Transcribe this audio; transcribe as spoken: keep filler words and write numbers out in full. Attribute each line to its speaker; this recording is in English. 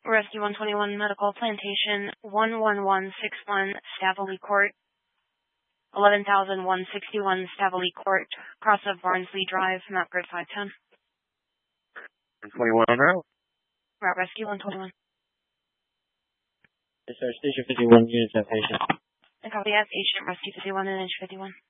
Speaker 1: Rescue one twenty-one Medical Plantation, one one one six one Stavely Court, eleven thousand one hundred sixty-one Stavely Court, cross of Barnsley Drive, map grid five ten.
Speaker 2: one twenty-one on route.
Speaker 1: Route Rescue one twenty-one.
Speaker 2: Yes, sir. Station fifty-one, units at patient.
Speaker 1: And copy that, Agent Rescue fifty-one and Inch fifty-one.